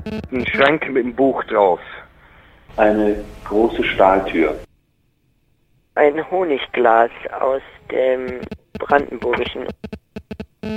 Ein Schrank mit einem Buch drauf. Eine große Stahltür. Ein Honigglas aus dem Brandenburgischen.